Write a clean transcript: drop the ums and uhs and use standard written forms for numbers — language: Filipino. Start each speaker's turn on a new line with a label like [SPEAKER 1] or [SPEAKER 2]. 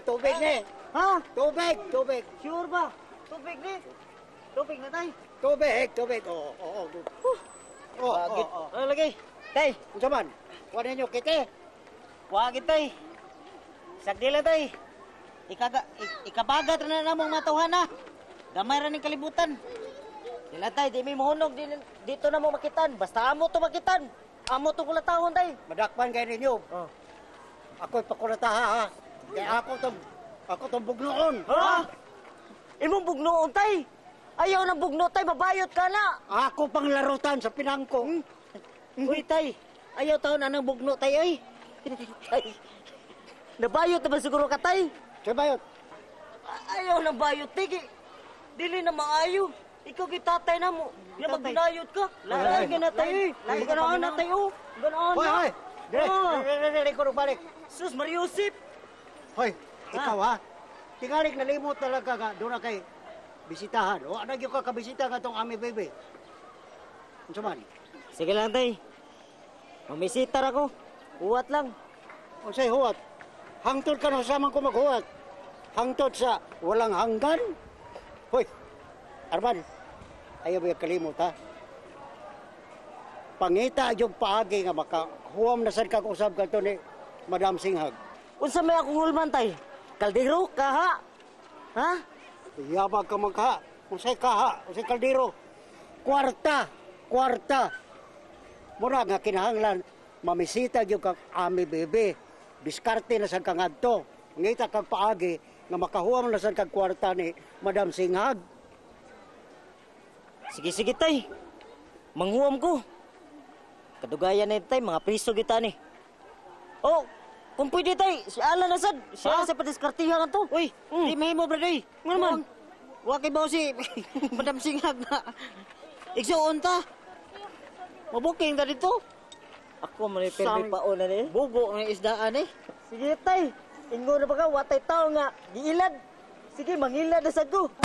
[SPEAKER 1] tubig ni.
[SPEAKER 2] Ha?
[SPEAKER 1] Tubig, tubig.
[SPEAKER 2] Sure ba? Tubig ni. Tubig na tay.
[SPEAKER 1] Tubig, tubig. Oo, oo. Oo,
[SPEAKER 2] Wagit.
[SPEAKER 1] oo.
[SPEAKER 2] Ano lagi? Tay,
[SPEAKER 1] Unsa man? Kuha ninyo kite.
[SPEAKER 2] wagit tay. Sagdi lang tay. Ikabagat na namong matuhan na. Gamay ra ning kalibutan. Dila tay, di may muhunog dito na mo makitan. Basta amo to makitan. Amo to kulatahon tay.
[SPEAKER 1] Madakpan kayo ninyo.
[SPEAKER 2] Oh.
[SPEAKER 1] Ako'y pakulataha ha. Kaya ako tong bugnoon.
[SPEAKER 2] Ha? Imong bugnoon tay. Ayaw ng bugno tay, babayot ka na.
[SPEAKER 1] Ako pang larutan sa pinangko.
[SPEAKER 2] Uy tay, ayaw taon na ng bugno tay ay. Tay. Nabayot na ba siguro ka tay?
[SPEAKER 1] Sa bayot.
[SPEAKER 2] Ayaw ng bayot tay. Dili na maayo. Ikaw kitatay na mo. Nga magbayot ka. Lahat ka na tayo eh. Lahat ka na tayo. Ganoon
[SPEAKER 1] Hoy,
[SPEAKER 2] na.
[SPEAKER 1] hoy. Dire ko balik.
[SPEAKER 2] Sus, Mariusip.
[SPEAKER 1] Hoy, ikaw ha. Tingaling nalimot talaga ka. Doon na kay bisitahan. O, ano yung kakabisita ka tong ami baby? Unsa man?
[SPEAKER 2] Sige lang tay. Mamisitar ako. Uwat lang.
[SPEAKER 1] Unsay huwat? Hangtod ka na samang ko maghuwat. Hangtod sa walang hanggan. Hoy, Arman, ayaw ba yung kalimot ha? Pangita yung paagi nga makahuwam na sad kag usab ka to ni Madam Singhag.
[SPEAKER 2] Unsa may akong hulman tay? Kaldero ka ha? Ha?
[SPEAKER 1] Yabag ka magkaha. Unsay kaha, unsay kaldero. Kwarta. Mura nga kinahanglan mamisita yung kag ami bebe. Diskarte na sad kang adto. Ngita kag paagi nga makahuwam na sad kag kwarta ni Madam Singhag.
[SPEAKER 2] Sige tay. Manghuam ko. Kadugayan na tay, mga priso kita ni. Oh, kung pwede tay, si Alan nasad. Siya sa padiskartihan to. Uy, di mahimo brother. Ano naman? Wakay ba si Madam Singhag na igsuon ta? Mabuking ta dito. Ako man permi pauna ni. Bugo ng isdaan eh. Sige tay, ingo na ba ka watay tao nga giilad. Sige, mangilad na sad ko.